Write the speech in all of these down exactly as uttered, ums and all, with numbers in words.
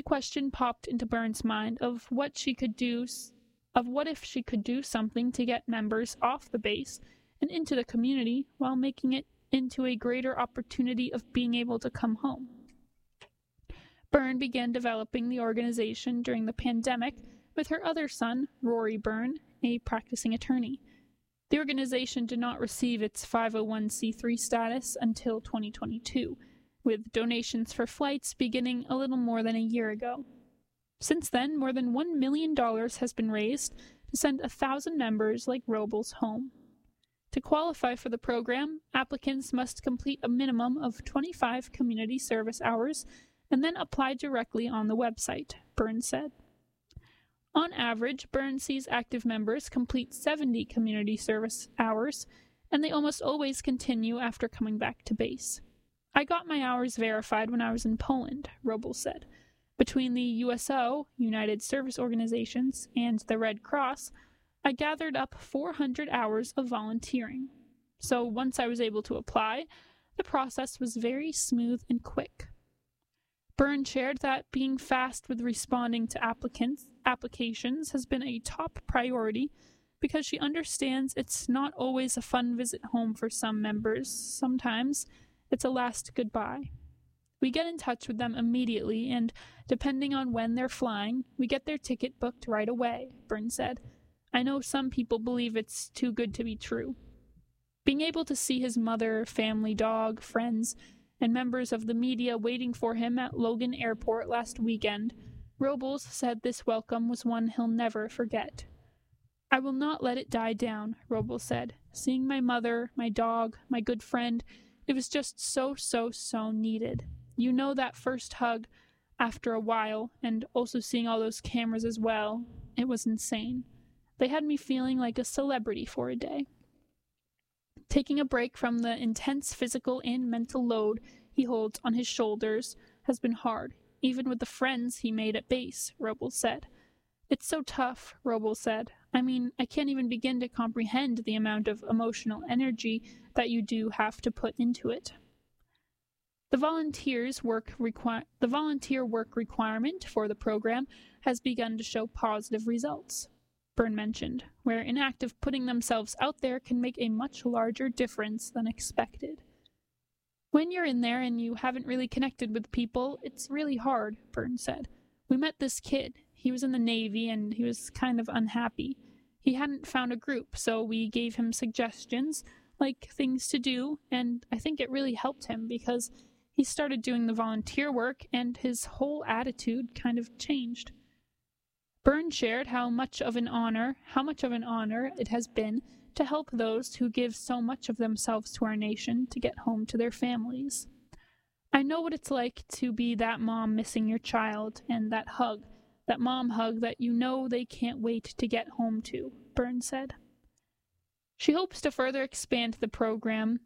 question popped into Byrne's mind of what she could do, of what if she could do something to get members off the base and into the community while making it into a greater opportunity of being able to come home. Byrne began developing the organization during the pandemic with her other son, Rory Byrne, a practicing attorney. The organization did not receive its five oh one c three status until twenty twenty-two, with donations for flights beginning a little more than a year ago. Since then, more than one million dollars has been raised to send a thousand members like Robles home. To qualify for the program, applicants must complete a minimum of twenty-five community service hours and then apply directly on the website, Byrne said. On average, Byrne sees active members complete seventy community service hours, and they almost always continue after coming back to base. I got my hours verified when I was in Poland, Robles said. Between the U S O, United Service Organizations, and the Red Cross, I gathered up four hundred hours of volunteering. So once I was able to apply, the process was very smooth and quick. Byrne shared that being fast with responding to applicants applications has been a top priority because she understands it's not always a fun visit home for some members. Sometimes it's a last goodbye. We get in touch with them immediately, and depending on when they're flying, we get their ticket booked right away, Byrne said. I know some people believe it's too good to be true. Being able to see his mother, family, dog, friends, and members of the media waiting for him at Logan Airport last weekend, Robles said this welcome was one he'll never forget. I will not let it die down, Robles said. Seeing my mother, my dog, my good friend, it was just so, so, so needed. You know, that first hug after a while, and also seeing all those cameras as well, it was insane. They had me feeling like a celebrity for a day. Taking a break from the intense physical and mental load he holds on his shoulders has been hard, even with the friends he made at base, Robles said. It's so tough, Robles said. I mean, I can't even begin to comprehend the amount of emotional energy that you do have to put into it. The volunteers work requi- the volunteer work requirement for the program has begun to show positive results, Byrne mentioned, where inactive putting themselves out there can make a much larger difference than expected. When you're in there and you haven't really connected with people, it's really hard, Byrne said. We met this kid. He was in the Navy and he was kind of unhappy. He hadn't found a group, so we gave him suggestions, like things to do, and I think it really helped him because he started doing the volunteer work and his whole attitude kind of changed. Byrne shared how much of an honor, how much of an honor it has been to help those who give so much of themselves to our nation to get home to their families. I know what it's like to be that mom missing your child and that hug, that mom hug that you know they can't wait to get home to, Byrne said. She hopes to further expand the program.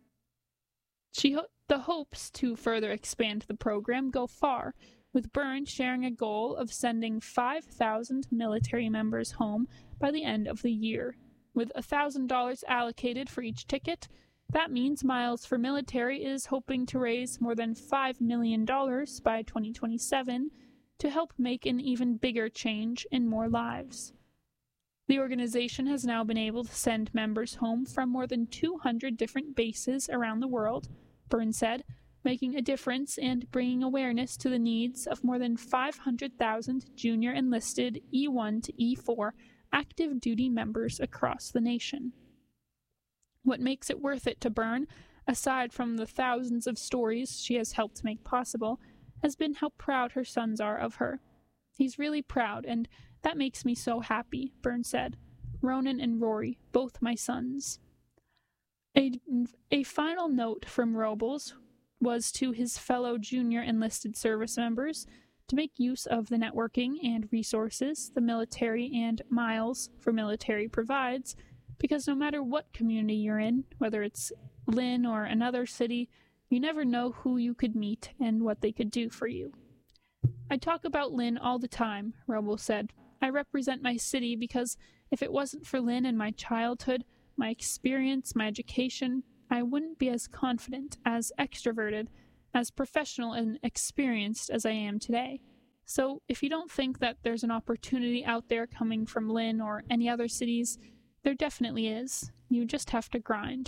She ho- the hopes to further expand the program go far, with Byrne sharing a goal of sending five thousand military members home by the end of the year. With one thousand dollars allocated for each ticket, that means Miles for Military is hoping to raise more than five million dollars by twenty twenty-seven to help make an even bigger change in more lives. The organization has now been able to send members home from more than two hundred different bases around the world, Byrne said, making a difference and bringing awareness to the needs of more than five hundred thousand junior enlisted E one to E four active duty members across the nation. What makes it worth it to Byrne, aside from the thousands of stories she has helped make possible, has been how proud her sons are of her. He's really proud, and that makes me so happy, Byrne said. Ronan and Rory, both my sons. A, a final note from Robles was to his fellow junior enlisted service members to make use of the networking and resources the military and Miles for Military provides, because no matter what community you're in, whether it's Lynn or another city, you never know who you could meet and what they could do for you. I talk about Lynn all the time, Robles said. I represent my city because if it wasn't for Lynn and my childhood, my experience, my education, I wouldn't be as confident, as extroverted, as professional and experienced as I am today. So if you don't think that there's an opportunity out there coming from Lynn or any other cities, there definitely is. You just have to grind.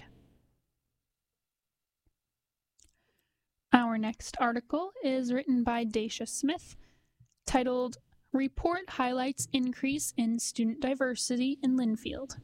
Our next article is written by Dacia Smith, titled Report Highlights Increase in Student Diversity in Linfield.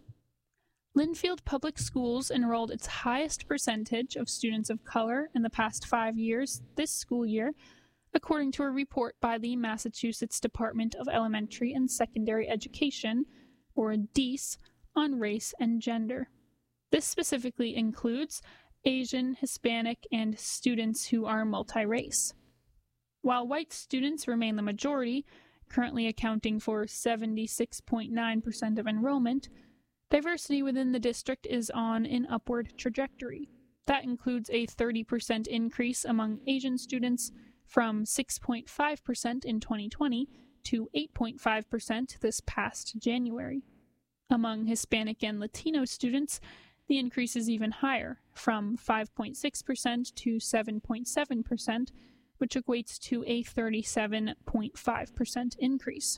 Linfield Public Schools enrolled its highest percentage of students of color in the past five years this school year, according to a report by the Massachusetts Department of Elementary and Secondary Education, or D E S, on race and gender. This specifically includes Asian, Hispanic, and students who are multi-race. While white students remain the majority, currently accounting for seventy-six point nine percent of enrollment, diversity within the district is on an upward trajectory. That includes a thirty percent increase among Asian students from six point five percent in twenty twenty to eight point five percent this past January. Among Hispanic and Latino students, the increase is even higher, from five point six percent to seven point seven percent, which equates to a thirty-seven point five percent increase.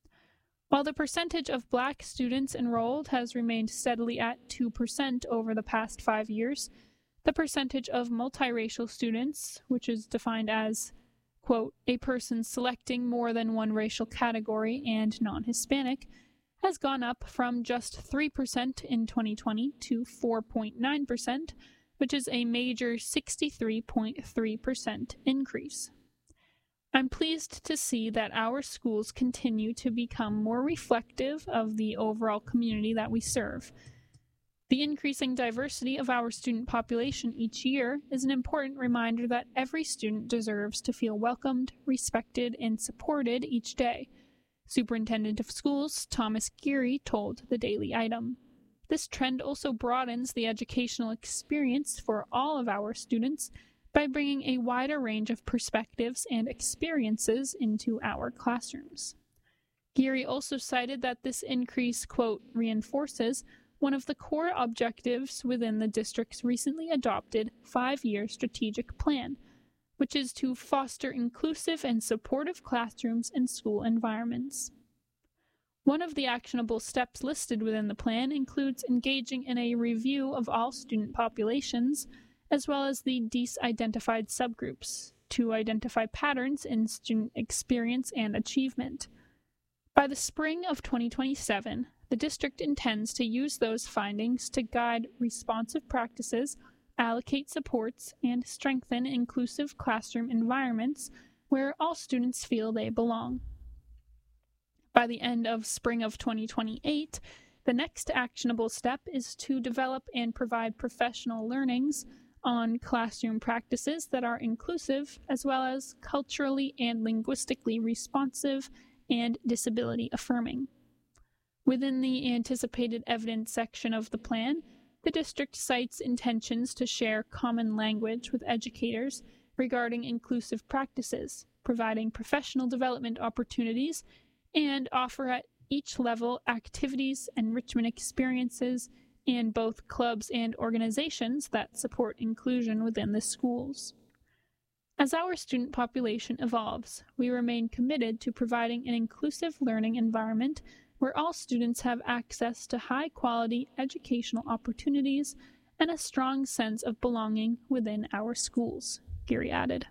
While the percentage of Black students enrolled has remained steadily at two percent over the past five years, the percentage of multiracial students, which is defined as, quote, a person selecting more than one racial category and non-Hispanic, has gone up from just three percent in twenty twenty to four point nine percent, which is a major sixty-three point three percent increase. I'm pleased to see that our schools continue to become more reflective of the overall community that we serve. The increasing diversity of our student population each year is an important reminder that every student deserves to feel welcomed, respected, and supported each day. Superintendent of Schools Thomas Geary told the Daily Item. This trend also broadens the educational experience for all of our students by bringing a wider range of perspectives and experiences into our classrooms. Geary also cited that this increase, quote, reinforces one of the core objectives within the district's recently adopted five-year strategic plan, which is to foster inclusive and supportive classrooms and school environments. One of the actionable steps listed within the plan includes engaging in a review of all student populations, as well as the D E S-identified subgroups, to identify patterns in student experience and achievement. By the spring of twenty twenty-seven, the district intends to use those findings to guide responsive practices, allocate supports, and strengthen inclusive classroom environments where all students feel they belong. By the end of spring of twenty twenty-eight, the next actionable step is to develop and provide professional learnings on classroom practices that are inclusive, as well as culturally and linguistically responsive and disability affirming. Within the anticipated evidence section of the plan, the district cites intentions to share common language with educators regarding inclusive practices, providing professional development opportunities, and offer at each level activities, enrichment experiences, and both clubs and organizations that support inclusion within the schools. As our student population evolves, we remain committed to providing an inclusive learning environment where all students have access to high-quality educational opportunities and a strong sense of belonging within our schools, Geary added.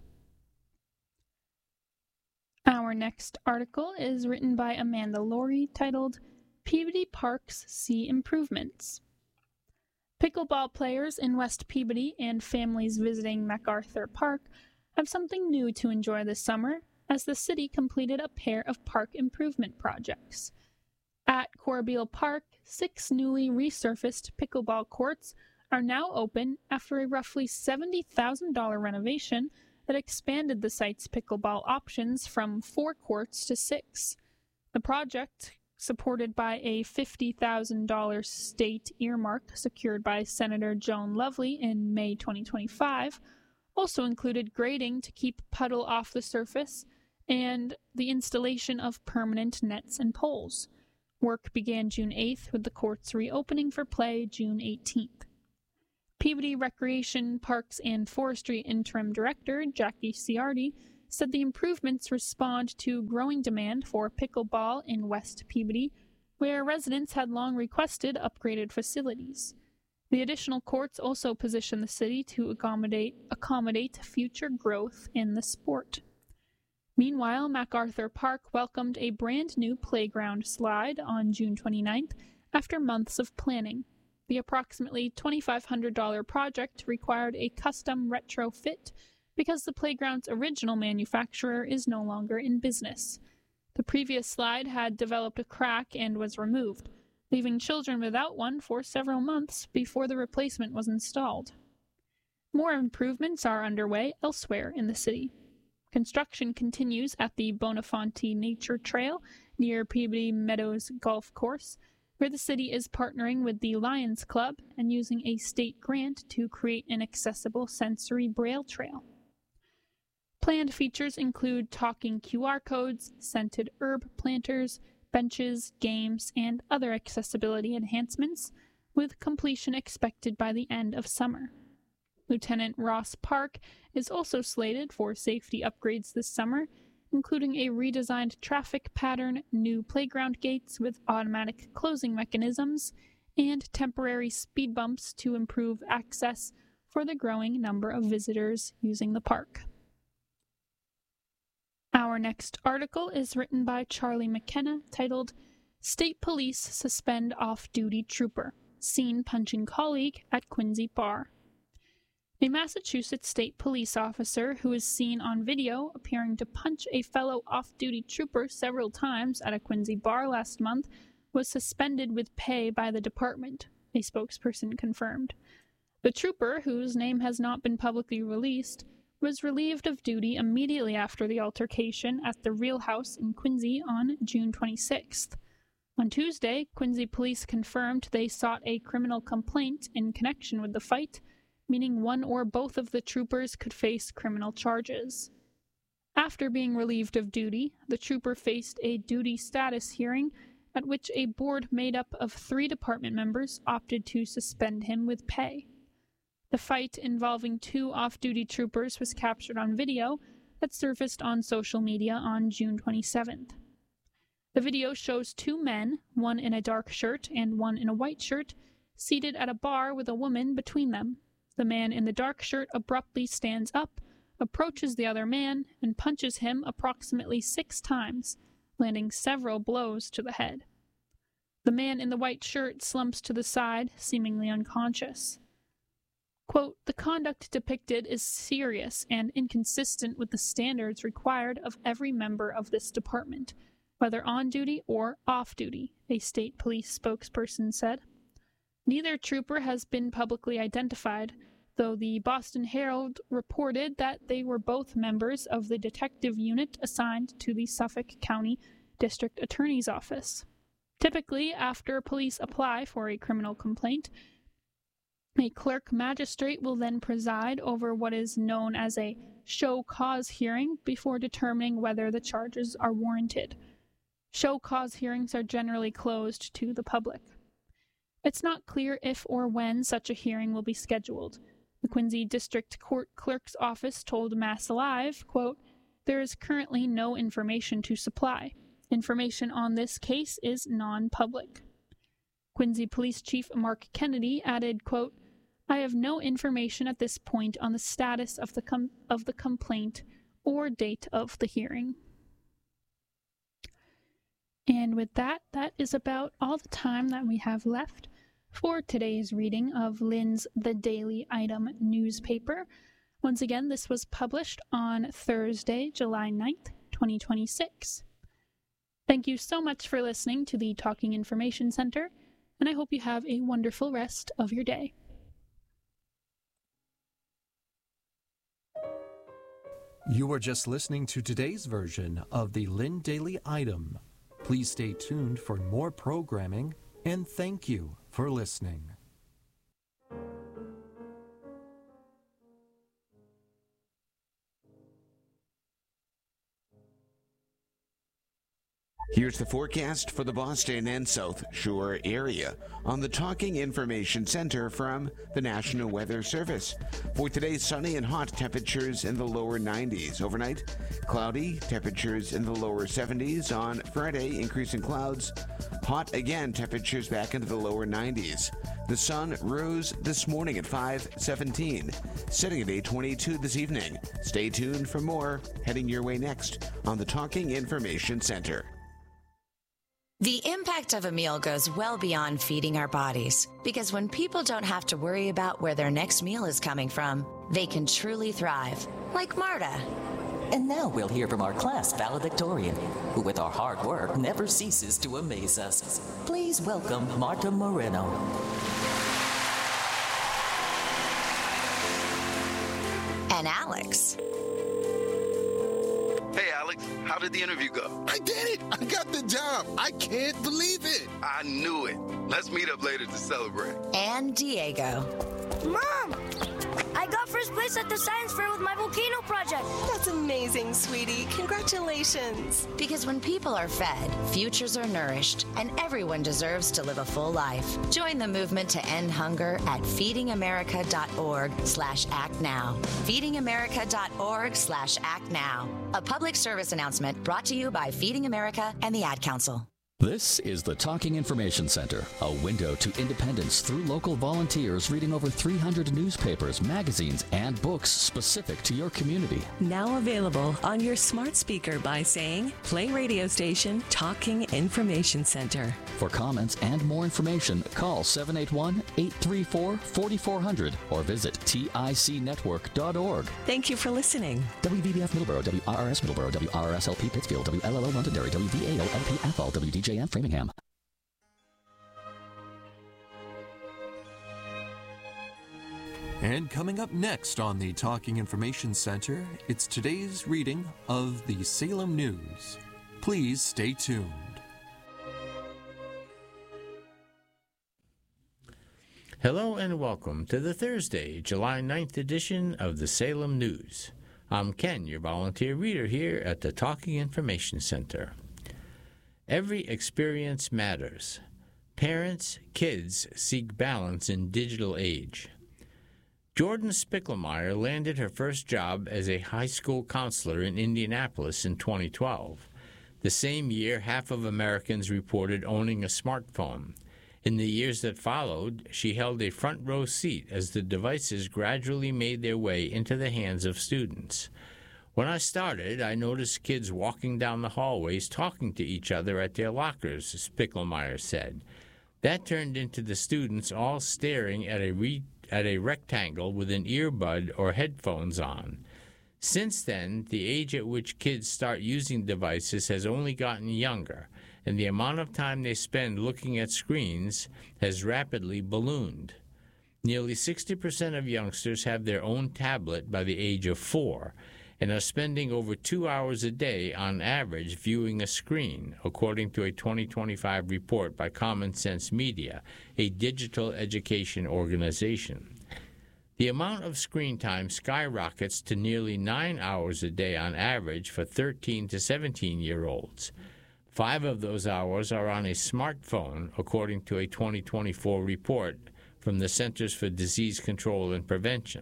Our next article is written by Amanda Laurie, titled Peabody Parks See Improvements. Pickleball players in West Peabody and families visiting MacArthur Park have something new to enjoy this summer, as the city completed a pair of park improvement projects. At Corbeil Park, six newly resurfaced pickleball courts are now open after a roughly seventy thousand dollars renovation that expanded the site's pickleball options from four courts to six. The project, supported by a fifty thousand dollars state earmark secured by Senator Joan Lovely in May twenty twenty-five, also included grading to keep puddle off the surface and the installation of permanent nets and poles. Work began June eighth, with the courts reopening for play June eighteenth. Peabody Recreation, Parks, and Forestry Interim Director Jackie Ciardi said the improvements respond to growing demand for pickleball in West Peabody, where residents had long requested upgraded facilities. The additional courts also position the city to accommodate, accommodate future growth in the sport. Meanwhile, MacArthur Park welcomed a brand new playground slide on June twenty-ninth after months of planning. The approximately two thousand five hundred dollars project required a custom retrofit because the playground's original manufacturer is no longer in business. The previous slide had developed a crack and was removed, leaving children without one for several months before the replacement was installed. More improvements are underway elsewhere in the city. Construction continues at the Bonafonte Nature Trail near Peabody Meadows Golf Course, where the city is partnering with the Lions Club and using a state grant to create an accessible sensory braille trail. Planned features include talking Q R codes, scented herb planters, benches, games, and other accessibility enhancements, with completion expected by the end of summer. Lieutenant Ross Park is also slated for safety upgrades this summer, including a redesigned traffic pattern, new playground gates with automatic closing mechanisms, and temporary speed bumps to improve access for the growing number of visitors using the park. Our next article is written by Charlie McKenna, titled State Police Suspend Off-Duty Trooper, Seen Punching Colleague at Quincy Bar. A Massachusetts state police officer who is seen on video appearing to punch a fellow off-duty trooper several times at a Quincy bar last month was suspended with pay by the department, a spokesperson confirmed. The trooper, whose name has not been publicly released, was relieved of duty immediately after the altercation at the Real House in Quincy on June twenty-sixth. On Tuesday, Quincy police confirmed they sought a criminal complaint in connection with the fight, meaning one or both of the troopers could face criminal charges. After being relieved of duty, the trooper faced a duty status hearing at which a board made up of three department members opted to suspend him with pay. The fight involving two off-duty troopers was captured on video that surfaced on social media on June twenty-seventh. The video shows two men, one in a dark shirt and one in a white shirt, seated at a bar with a woman between them. The man in the dark shirt abruptly stands up, approaches the other man, and punches him approximately six times, landing several blows to the head. The man in the white shirt slumps to the side, seemingly unconscious. Quote, "The conduct depicted is serious and inconsistent with the standards required of every member of this department, whether on duty or off duty," a state police spokesperson said. Neither trooper has been publicly identified, though the Boston Herald reported that they were both members of the detective unit assigned to the Suffolk County District Attorney's Office. Typically, after police apply for a criminal complaint, a clerk magistrate will then preside over what is known as a show cause hearing before determining whether the charges are warranted. Show cause hearings are generally closed to the public. It's not clear if or when such a hearing will be scheduled. The Quincy District Court Clerk's Office told Mass Alive, quote, "There is currently no information to supply. Information on this case is non-public." Quincy Police Chief Mark Kennedy added, quote, "I have no information at this point on the status of the com- of the complaint or date of the hearing." And with that, that is about all the time that we have left for today's reading of Lynn's The Daily Item newspaper. Once again, this was published on Thursday, July ninth, twenty twenty-six. Thank you so much for listening to the Talking Information Center, and I hope you have a wonderful rest of your day. You were just listening to today's version of the Lynn Daily Item. Please stay tuned for more programming, and thank you for listening. Here's the forecast for the Boston and South Shore area on the Talking Information Center from the National Weather Service. For today, sunny and hot, temperatures in the lower nineties. Overnight, cloudy, temperatures in the lower seventies. On Friday, increasing clouds, hot again, temperatures back into the lower nineties. The sun rose this morning at five seventeen, setting at eight twenty-two this evening. Stay tuned for more heading your way next on the Talking Information Center. The impact of a meal goes well beyond feeding our bodies, because when people don't have to worry about where their next meal is coming from, they can truly thrive, like Marta. And now we'll hear from our class valedictorian, who with our hard work never ceases to amaze us. Please welcome Marta Moreno. And Alex. Hey, Alex, how did the interview go? I did it! I got the job! I can't believe it! I knew it. Let's meet up later to celebrate. And Diego. Mom! I got first place at the science fair with my volcano project. That's amazing, sweetie. Congratulations. Because when people are fed, futures are nourished, and everyone deserves to live a full life. Join the movement to end hunger at feedingamerica.org slash act now. feedingamerica.org slash act now. A public service announcement brought to you by Feeding America and the Ad Council. This is the Talking Information Center, a window to independence through local volunteers reading over three hundred newspapers, magazines, and books specific to your community. Now available on your smart speaker by saying, play radio station Talking Information Center. For comments and more information, call seven eight one, eight three four, four four zero zero or visit tic network dot org. Thank you for listening. W V B F Middleborough, W R R S Middleborough, W R R S L P Pittsfield, W L L O Londonderry, W V A O L P F L, W D J M Framingham. And coming up next on the Talking Information Center, it's today's reading of the Salem News. Please stay tuned. Hello and welcome to the Thursday, July ninth edition of the Salem News. I'm Ken, your volunteer reader here at the Talking Information Center. Every experience matters. Parents, kids seek balance in digital age. Jordan Spicklemeyer landed her first job as a high school counselor in Indianapolis in twenty twelve. The same year, half of Americans reported owning a smartphone. In the years that followed, she held a front row seat as the devices gradually made their way into the hands of students. When I started, I noticed kids walking down the hallways talking to each other at their lockers, Spicklemeyer said. That turned into the students all staring at a, re- at a rectangle with an earbud or headphones on. Since then, the age at which kids start using devices has only gotten younger, and the amount of time they spend looking at screens has rapidly ballooned. Nearly sixty percent of youngsters have their own tablet by the age of four, and are spending over two hours a day on average viewing a screen, according to a twenty twenty-five report by Common Sense Media, a digital education organization. The amount of screen time skyrockets to nearly nine hours a day on average for thirteen to seventeen-year-olds. Five of those hours are on a smartphone, according to a twenty twenty-four report from the Centers for Disease Control and Prevention.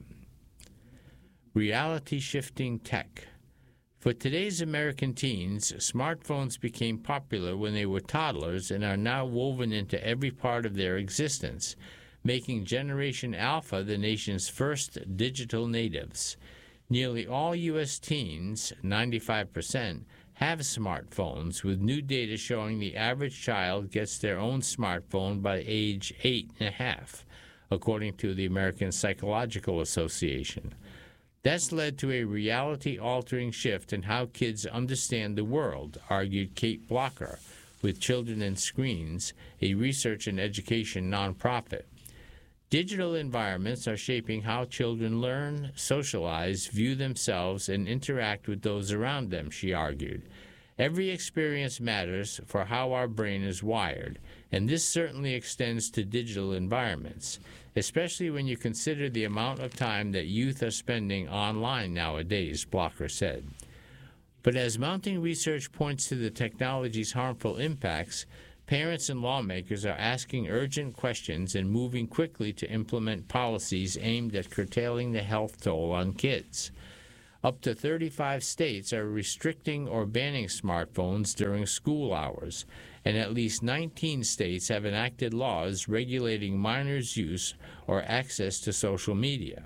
Reality-shifting tech. For today's American teens, smartphones became popular when they were toddlers and are now woven into every part of their existence, making Generation Alpha the nation's first digital natives. Nearly all U S teens, ninety-five percent, have smartphones, with new data showing the average child gets their own smartphone by age eight and a half, according to the American Psychological Association. That's led to a reality-altering shift in how kids understand the world, argued Kate Blocker with Children and Screens, a research and education nonprofit. Digital environments are shaping how children learn, socialize, view themselves, and interact with those around them, she argued. Every experience matters for how our brain is wired, and this certainly extends to digital environments, especially when you consider the amount of time that youth are spending online nowadays, Blocker said. But as mounting research points to the technology's harmful impacts, parents and lawmakers are asking urgent questions and moving quickly to implement policies aimed at curtailing the health toll on kids. Up to thirty-five states are restricting or banning smartphones during school hours, and at least nineteen states have enacted laws regulating minors' use or access to social media.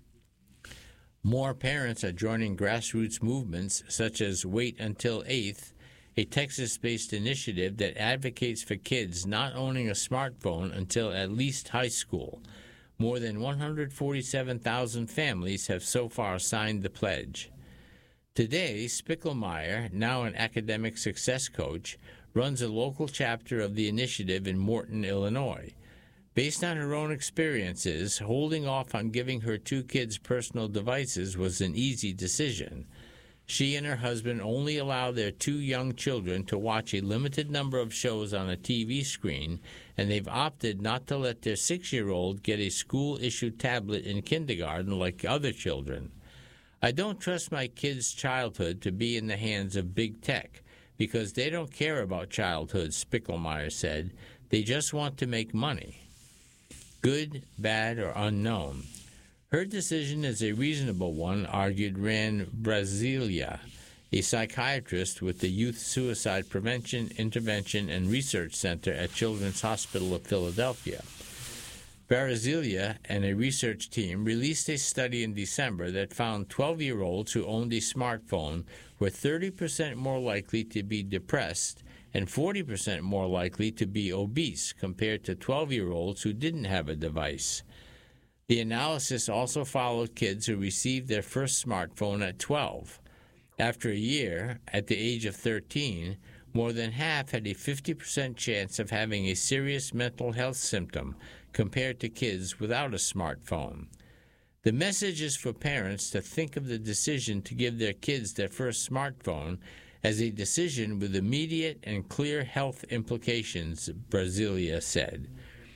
More parents are joining grassroots movements such as Wait Until eighth, a Texas-based initiative that advocates for kids not owning a smartphone until at least high school. More than one hundred forty-seven thousand families have so far signed the pledge. Today, Spickelmeyer, now an academic success coach, runs a local chapter of the initiative in Morton, Illinois. Based on her own experiences, holding off on giving her two kids personal devices was an easy decision. She and her husband only allow their two young children to watch a limited number of shows on a T V screen, and they've opted not to let their six-year-old get a school-issued tablet in kindergarten like other children. I don't trust my kids' childhood to be in the hands of big tech, because they don't care about childhood, Spickelmeyer said. They just want to make money. Good, bad, or unknown. Her decision is a reasonable one, argued Rand Brasilia, a psychiatrist with the Youth Suicide Prevention, Intervention, and Research Center at Children's Hospital of Philadelphia. Brasilia and a research team released a study in December that found twelve-year-olds who owned a smartphone were thirty percent more likely to be depressed and forty percent more likely to be obese compared to twelve-year-olds who didn't have a device. The analysis also followed kids who received their first smartphone at twelve. After a year, at the age of thirteen, more than half had a fifty percent chance of having a serious mental health symptom compared to kids without a smartphone. The message is for parents to think of the decision to give their kids their first smartphone as a decision with immediate and clear health implications, Brasilia said.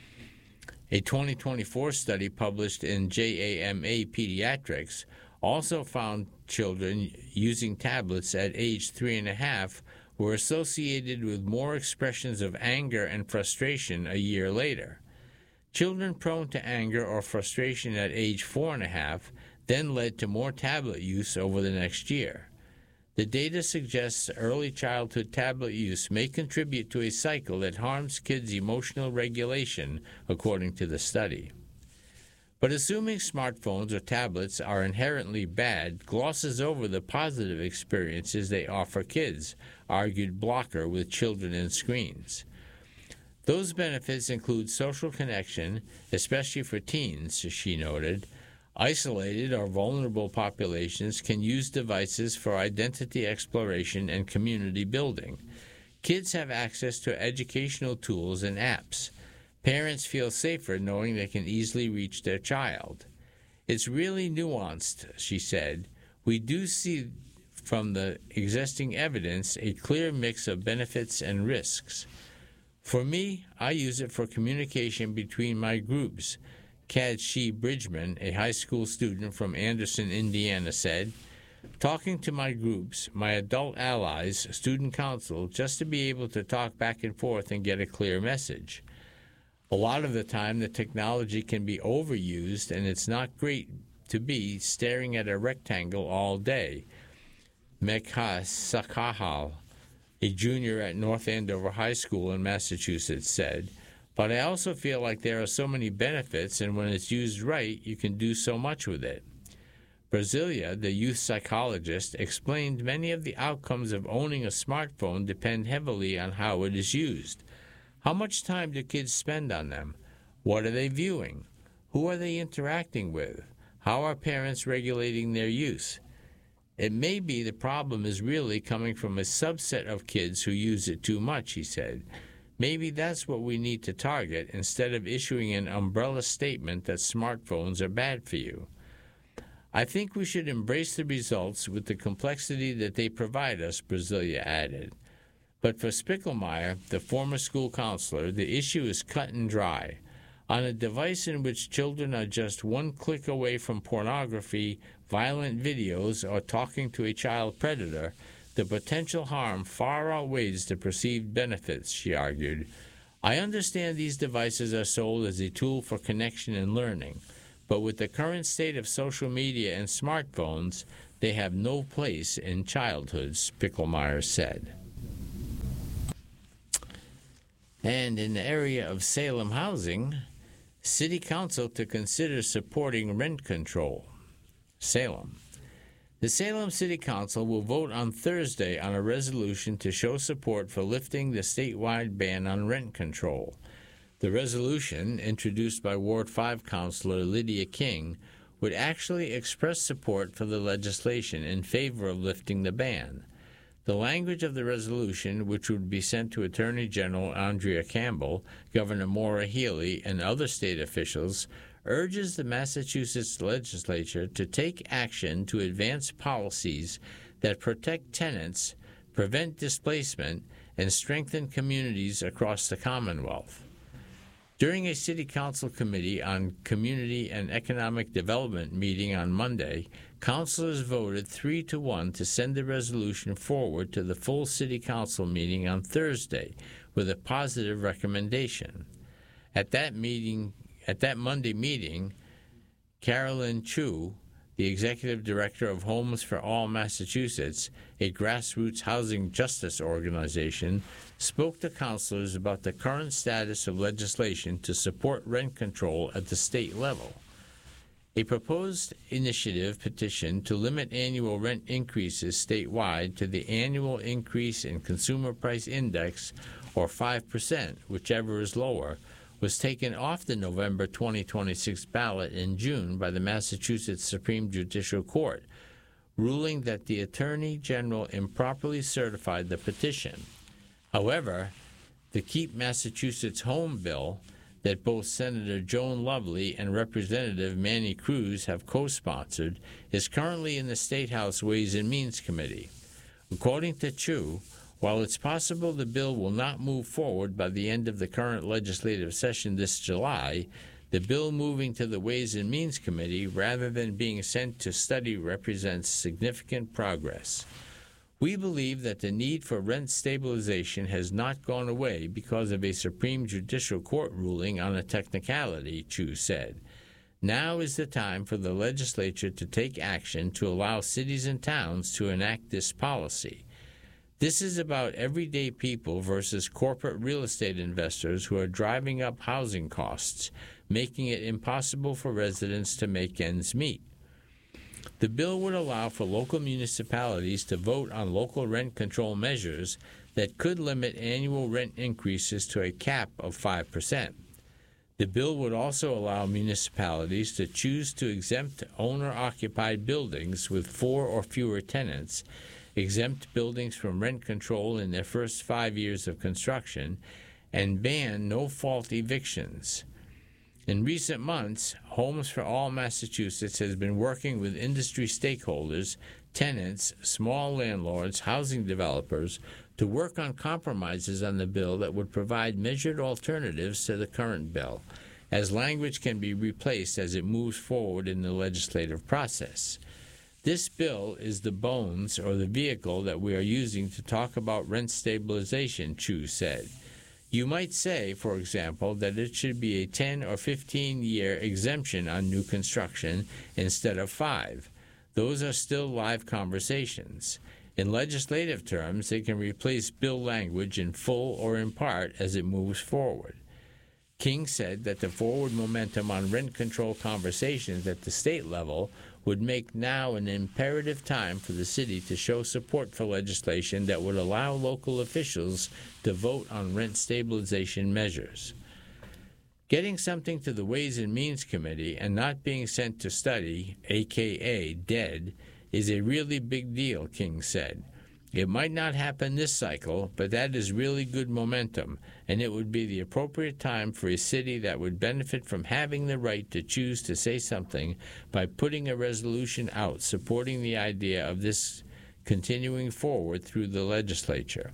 A twenty twenty-four study published in J A M A Pediatrics also found children using tablets at age three and a half were associated with more expressions of anger and frustration a year later. Children prone to anger or frustration at age four and a half then led to more tablet use over the next year. The data suggests early childhood tablet use may contribute to a cycle that harms kids' emotional regulation, according to the study. But assuming smartphones or tablets are inherently bad glosses over the positive experiences they offer kids, argued Blocker with Children and Screens. Those benefits include social connection, especially for teens, she noted. Isolated or vulnerable populations can use devices for identity exploration and community building. Kids have access to educational tools and apps. Parents feel safer knowing they can easily reach their child. It's really nuanced, she said. We do see from the existing evidence a clear mix of benefits and risks. For me, I use it for communication between my groups. Kadshi Bridgman, a high school student from Anderson, Indiana, said, talking to my groups, my adult allies, student council, just to be able to talk back and forth and get a clear message. A lot of the time, the technology can be overused, and it's not great to be staring at a rectangle all day. Mekha Sakahal, a junior at North Andover High School in Massachusetts, said, but I also feel like there are so many benefits, and when it's used right, you can do so much with it. Brasilia, the youth psychologist, explained many of the outcomes of owning a smartphone depend heavily on how it is used. How much time do kids spend on them? What are they viewing? Who are they interacting with? How are parents regulating their use? It may be the problem is really coming from a subset of kids who use it too much, he said. Maybe that's what we need to target instead of issuing an umbrella statement that smartphones are bad for you. I think we should embrace the results with the complexity that they provide us, Brasilia added. But for Spickelmeyer, the former school counselor, the issue is cut and dry. On a device in which children are just one click away from pornography, violent videos, or talking to a child predator, the potential harm far outweighs the perceived benefits, she argued. I understand these devices are sold as a tool for connection and learning, but with the current state of social media and smartphones, they have no place in childhoods, Picklemeyer said. And in the area of Salem housing, City Council to consider supporting rent control. Salem. The Salem City Council will vote on Thursday on a resolution to show support for lifting the statewide ban on rent control. The resolution, introduced by Ward five Councilor Lydia King, would actually express support for the legislation in favor of lifting the ban. The language of the resolution, which would be sent to Attorney General Andrea Campbell, Governor Maura Healey, and other state officials, urges the Massachusetts legislature to take action to advance policies that protect tenants, prevent displacement, and strengthen communities across the Commonwealth. During a City Council Committee on Community and Economic Development meeting on Monday, councilors voted three to one to send the resolution forward to the full City Council meeting on Thursday with a positive recommendation. At that meeting, At that Monday meeting, Carolyn Chu, the executive director of Homes for All Massachusetts, a grassroots housing justice organization, spoke to councilors about the current status of legislation to support rent control at the state level. A proposed initiative petition to limit annual rent increases statewide to the annual increase in Consumer Price Index, or five percent, whichever is lower, was taken off the November twenty twenty-six ballot in June by the Massachusetts Supreme Judicial Court, ruling that the Attorney General improperly certified the petition. However, the Keep Massachusetts Home bill that both Senator Joan Lovely and Representative Manny Cruz have co-sponsored is currently in the State House Ways and Means Committee. According to Chu, while it's possible the bill will not move forward by the end of the current legislative session this July, the bill moving to the Ways and Means Committee rather than being sent to study represents significant progress. We believe that the need for rent stabilization has not gone away because of a Supreme Judicial Court ruling on a technicality, Chu said. Now is the time for the legislature to take action to allow cities and towns to enact this policy. This is about everyday people versus corporate real estate investors who are driving up housing costs, making it impossible for residents to make ends meet. The bill would allow for local municipalities to vote on local rent control measures that could limit annual rent increases to a cap of five percent. The bill would also allow municipalities to choose to exempt owner-occupied buildings with four or fewer tenants, exempt buildings from rent control in their first five years of construction, and ban no-fault evictions. In recent months, Homes for All Massachusetts has been working with industry stakeholders, tenants, small landlords, housing developers, to work on compromises on the bill that would provide measured alternatives to the current bill, as language can be replaced as it moves forward in the legislative process. This bill is the bones or the vehicle that we are using to talk about rent stabilization, Chu said. You might say, for example, that it should be a ten or fifteen year exemption on new construction instead of five. Those are still live conversations. In legislative terms, they can replace bill language in full or in part as it moves forward. King said that the forward momentum on rent control conversations at the state level would make now an imperative time for the city to show support for legislation that would allow local officials to vote on rent stabilization measures. Getting something to the Ways and Means Committee and not being sent to study, aka dead, is a really big deal, King said. It might not happen this cycle, but that is really good momentum, and it would be the appropriate time for a city that would benefit from having the right to choose to say something by putting a resolution out supporting the idea of this continuing forward through the legislature.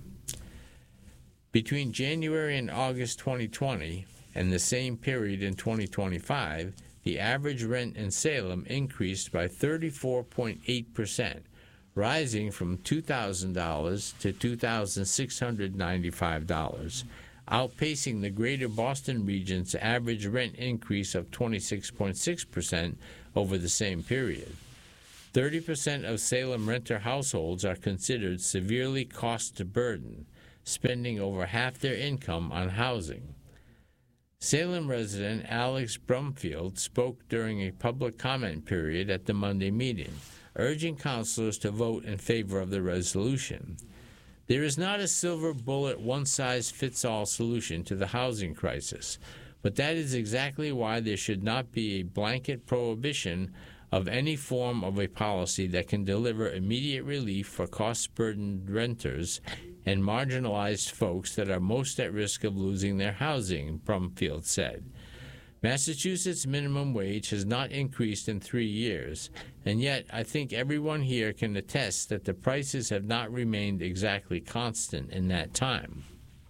Between January and August twenty twenty and the same period in twenty twenty-five, the average rent in Salem increased by thirty-four point eight percent, rising from two thousand dollars to two thousand six hundred ninety-five dollars, outpacing the greater Boston region's average rent increase of twenty-six point six percent over the same period. thirty percent of Salem renter households are considered severely cost-burdened, spending over half their income on housing. Salem resident Alex Brumfield spoke during a public comment period at the Monday meeting, urging councilors to vote in favor of the resolution. There is not a silver bullet, one-size-fits-all solution to the housing crisis, but that is exactly why there should not be a blanket prohibition of any form of a policy that can deliver immediate relief for cost-burdened renters and marginalized folks that are most at risk of losing their housing, Brumfield said. Massachusetts minimum wage has not increased in three years, and yet I think everyone here can attest that the prices have not remained exactly constant in that time.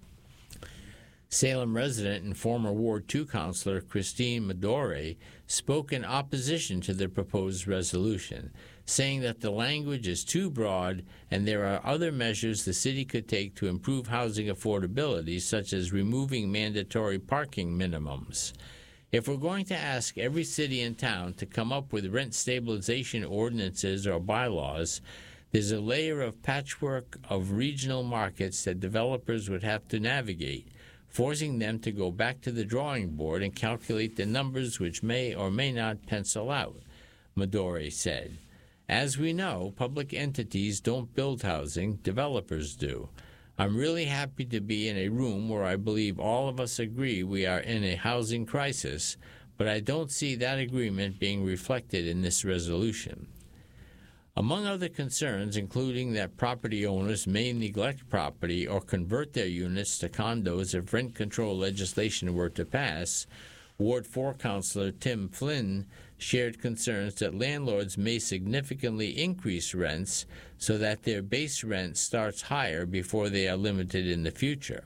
Salem resident and former Ward two councilor Christine Medore spoke in opposition to the proposed resolution, saying that the language is too broad and there are other measures the city could take to improve housing affordability, such as removing mandatory parking minimums. If we're going to ask every city and town to come up with rent stabilization ordinances or bylaws, there's a layer of patchwork of regional markets that developers would have to navigate, forcing them to go back to the drawing board and calculate the numbers which may or may not pencil out, Medore said. As we know, public entities don't build housing, developers do. I'm really happy to be in a room where I believe all of us agree we are in a housing crisis, but I don't see that agreement being reflected in this resolution. Among other concerns, including that property owners may neglect property or convert their units to condos if rent control legislation were to pass, Ward four Councilor Tim Flynn shared concerns that landlords may significantly increase rents so that their base rent starts higher before they are limited in the future.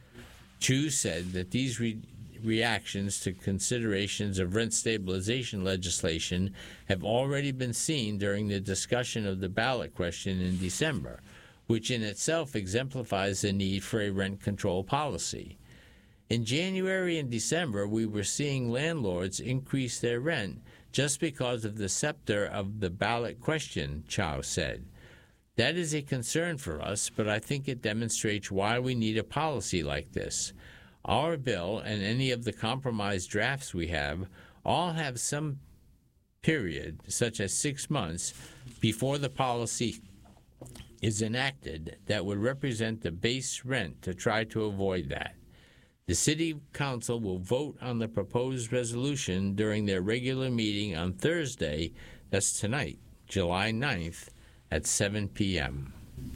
Chu said that these re- reactions to considerations of rent stabilization legislation have already been seen during the discussion of the ballot question in December, which in itself exemplifies the need for a rent control policy. In January and December, we were seeing landlords increase their rent just because of the scepter of the ballot question, Chow said. That is a concern for us, but I think it demonstrates why we need a policy like this. Our bill and any of the compromise drafts we have all have some period, such as six months, before the policy is enacted that would represent the base rent to try to avoid that. The City Council will vote on the proposed resolution during their regular meeting on Thursday, that's tonight, July ninth, at seven p.m.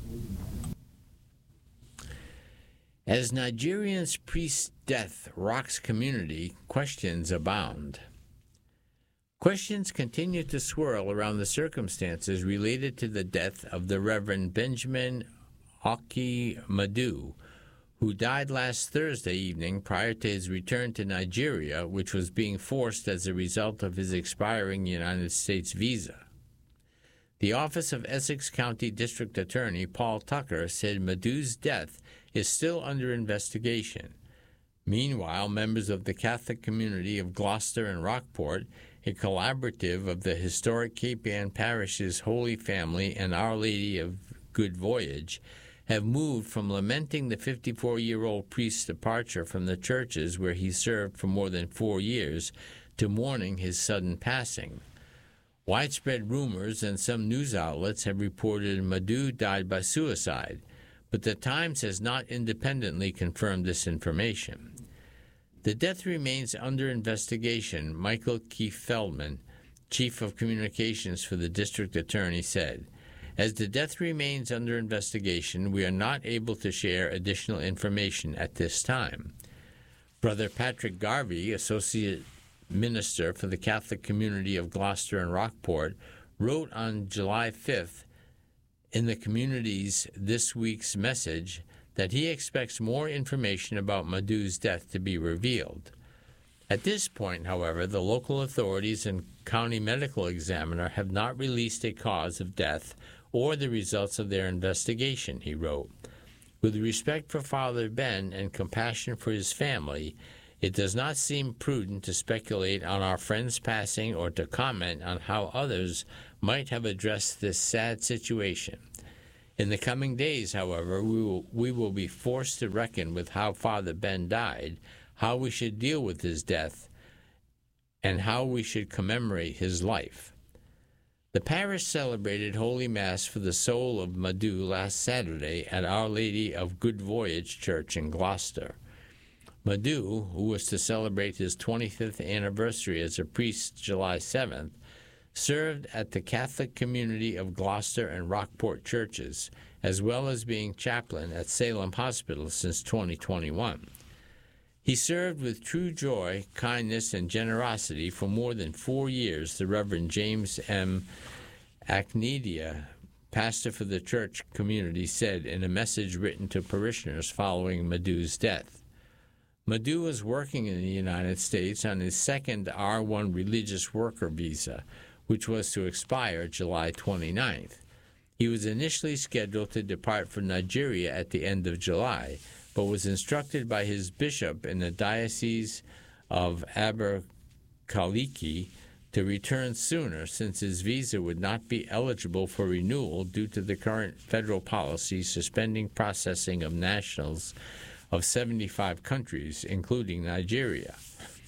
As Nigerian's priest's death rocks community, questions abound. Questions continue to swirl around the circumstances related to the death of the Reverend Benjamin Okemadu, who died last Thursday evening prior to his return to Nigeria, which was being forced as a result of his expiring United States visa. The Office of Essex County District Attorney Paul Tucker said Madu's death is still under investigation. Meanwhile, members of the Catholic community of Gloucester and Rockport, a collaborative of the historic Cape Ann Parish's Holy Family and Our Lady of Good Voyage, have moved from lamenting the fifty-four-year-old priest's departure from the churches where he served for more than four years to mourning his sudden passing. Widespread rumors and some news outlets have reported Madu died by suicide, but the Times has not independently confirmed this information. The death remains under investigation, Michael Keith Feldman, Chief of Communications for the District Attorney, said. As the death remains under investigation, we are not able to share additional information at this time. Brother Patrick Garvey, Associate Minister for the Catholic community of Gloucester and Rockport, wrote on July fifth in the community's This Week's Message that he expects more information about Madu's death to be revealed. At this point, however, the local authorities and county medical examiner have not released a cause of death or the results of their investigation, he wrote. With respect for Father Ben and compassion for his family, it does not seem prudent to speculate on our friend's passing or to comment on how others might have addressed this sad situation. In the coming days, however, we will, we will be forced to reckon with how Father Ben died, how we should deal with his death, and how we should commemorate his life. The parish celebrated Holy Mass for the soul of Madhu last Saturday at Our Lady of Good Voyage Church in Gloucester. Madhu, who was to celebrate his twenty-fifth anniversary as a priest July seventh, served at the Catholic community of Gloucester and Rockport churches, as well as being chaplain at Salem Hospital since twenty twenty-one. He served with true joy, kindness, and generosity for more than four years, the Reverend James M. Aknedia, pastor for the church community, said in a message written to parishioners following Madhu's death. Madhu was working in the United States on his second R one religious worker visa, which was to expire July twenty-ninth. He was initially scheduled to depart for Nigeria at the end of July, but was instructed by his bishop in the Diocese of Aberkaliki to return sooner, since his visa would not be eligible for renewal due to the current federal policy suspending processing of nationals of seventy-five countries, including Nigeria.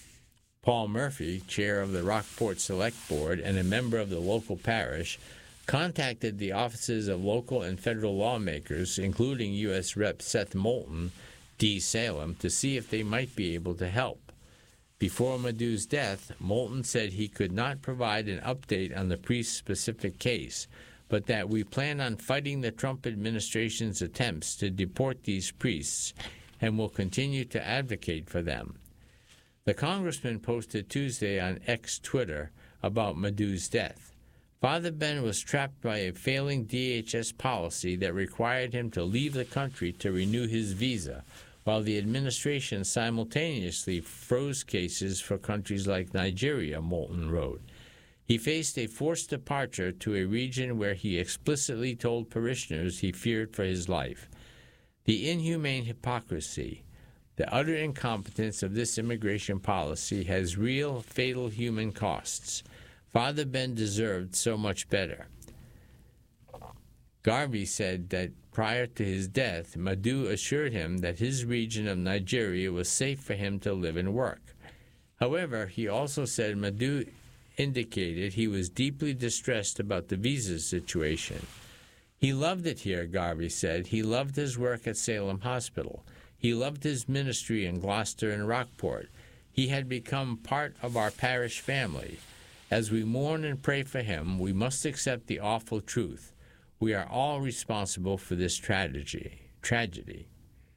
Paul Murphy, chair of the Rockport Select Board and a member of the local parish, contacted the offices of local and federal lawmakers, including U S Representative Seth Moulton, D. Salem, to see if they might be able to help. Before Madhu's death, Moulton said he could not provide an update on the priest's specific case, but that we plan on fighting the Trump administration's attempts to deport these priests and will continue to advocate for them. The congressman posted Tuesday on X Twitter about Madhu's death. Father Ben was trapped by a failing D H S policy that required him to leave the country to renew his visa, while the administration simultaneously froze cases for countries like Nigeria, Moulton wrote. He faced a forced departure to a region where he explicitly told parishioners he feared for his life. The inhumane hypocrisy, the utter incompetence of this immigration policy has real, fatal human costs. Father Ben deserved so much better. Garvey said that prior to his death, Madhu assured him that his region of Nigeria was safe for him to live and work. However, he also said Madhu indicated he was deeply distressed about the visa situation. He loved it here, Garvey said. He loved his work at Salem Hospital. He loved his ministry in Gloucester and Rockport. He had become part of our parish family. As we mourn and pray for him, we must accept the awful truth. We are all responsible for this tragedy. tragedy.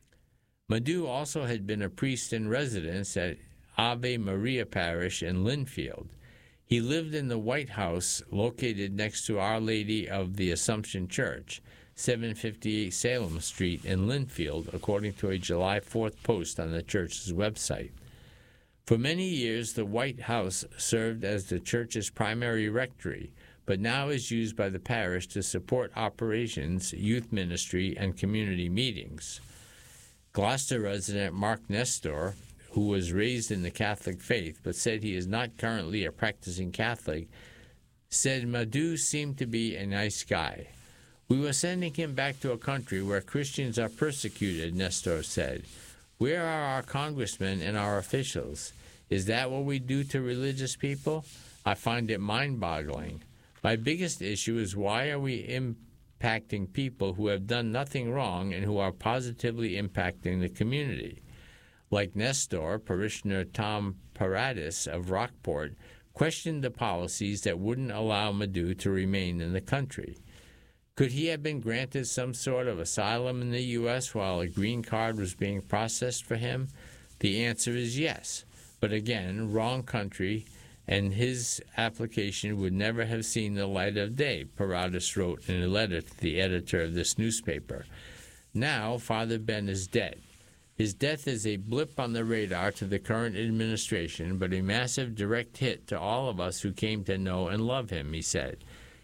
Madhu also had been a priest in residence at Ave Maria Parish in Linfield. He lived in the White House located next to Our Lady of the Assumption Church, seven fifty-eight Salem Street in Linfield, according to a July fourth post on the church's website. For many years, the White House served as the church's primary rectory, but now is used by the parish to support operations, youth ministry, and community meetings. Gloucester resident Mark Nestor, who was raised in the Catholic faith but said he is not currently a practicing Catholic, said Madhu seemed to be a nice guy. We were sending him back to a country where Christians are persecuted, Nestor said. Where are our congressmen and our officials? Is that what we do to religious people? I find it mind-boggling. My biggest issue is why are we impacting people who have done nothing wrong and who are positively impacting the community? Like Nestor, parishioner Tom Paradis of Rockport questioned the policies that wouldn't allow Madhu to remain in the country. Could he have been granted some sort of asylum in the U S while a green card was being processed for him? The answer is yes. But again, wrong country, and his application would never have seen the light of day, Paradis wrote in a letter to the editor of this newspaper. Now, Father Ben is dead. His death is a blip on the radar to the current administration, but a massive direct hit to all of us who came to know and love him, he said.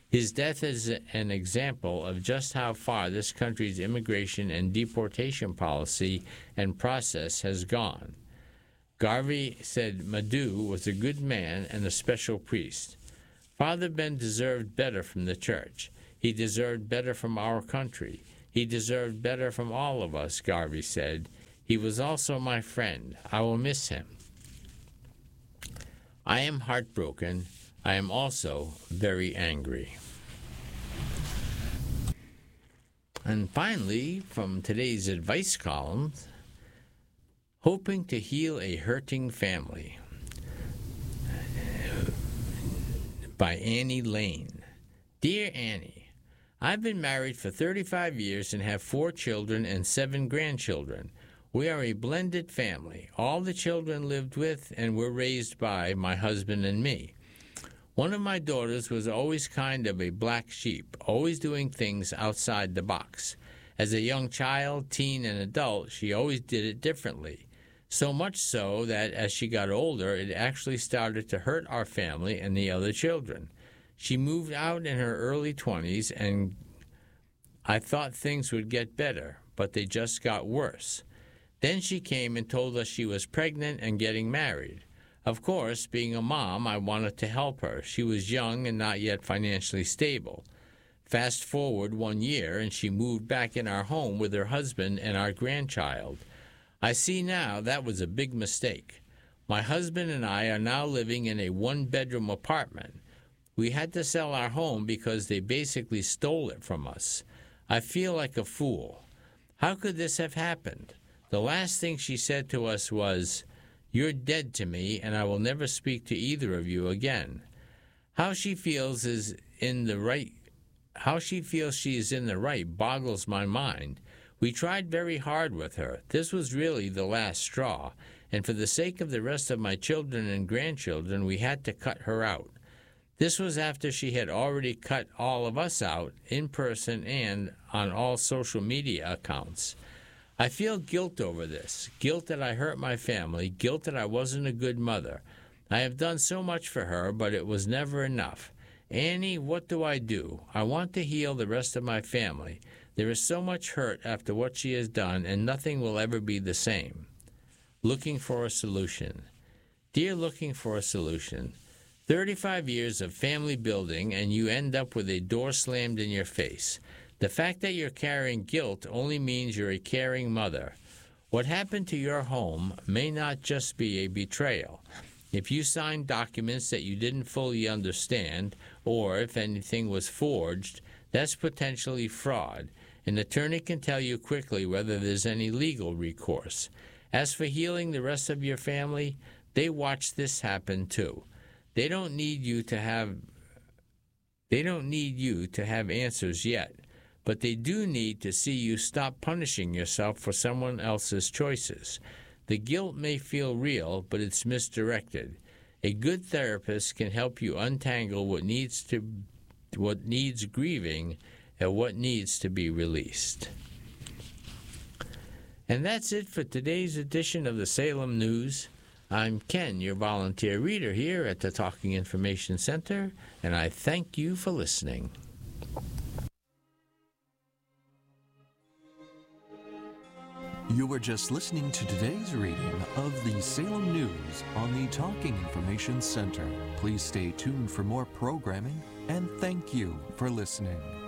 His death is an example of just how far this country's immigration and deportation policy and process has gone. Garvey said Madhu was a good man and a special priest. Father Ben deserved better from the church. He deserved better from our country. He deserved better from all of us, Garvey said. He was also my friend. I will miss him. I am heartbroken. I am also very angry. And finally, from today's advice column, hoping to heal a hurting family, by Annie Lane. Dear Annie, I've been married for thirty-five years and have four children and seven grandchildren. We are a blended family. All the children lived with and were raised by my husband and me. One of my daughters was always kind of a black sheep, always doing things outside the box. As a young child, teen, and adult, she always did it differently. So much so that as she got older, it actually started to hurt our family and the other children. She moved out in her early twenties, and I thought things would get better, but they just got worse. Then she came and told us she was pregnant and getting married. Of course, being a mom, I wanted to help her. She was young and not yet financially stable. Fast forward one year, and she moved back in our home with her husband and our grandchild. I see now that was a big mistake. My husband and I are now living in a one-bedroom apartment. We had to sell our home because they basically stole it from us. I feel like a fool. How could this have happened? The last thing she said to us was, "You're dead to me, and I will never speak to either of you again." How she feels is in the right. How she feels she is in the right boggles my mind. We tried very hard with her. This was really the last straw, and for the sake of the rest of my children and grandchildren, we had to cut her out. This was after she had already cut all of us out, in person and on all social media accounts. I feel guilt over this, guilt that I hurt my family, guilt that I wasn't a good mother. I have done so much for her, but it was never enough. Annie, what do I do? I want to heal the rest of my family. There is so much hurt after what she has done, and nothing will ever be the same. Looking for a solution. Dear Looking for a Solution, thirty-five years of family building, and you end up with a door slammed in your face. The fact that you're carrying guilt only means you're a caring mother. What happened to your home may not just be a betrayal. If you signed documents that you didn't fully understand, or if anything was forged, that's potentially fraud. An attorney can tell you quickly whether there's any legal recourse. As for healing the rest of your family, they watch this happen too. They don't need you to have they don't need you to have answers yet. But they do need to see you stop punishing yourself for someone else's choices. The guilt may feel real, but it's misdirected. A good therapist can help you untangle what needs to, what needs grieving and what needs to be released. And that's it for today's edition of the Salem News. I'm Ken, your volunteer reader here at the Talking Information Center, and I thank you for listening. You were just listening to today's reading of the Salem News on the Talking Information Center. Please stay tuned for more programming, and thank you for listening.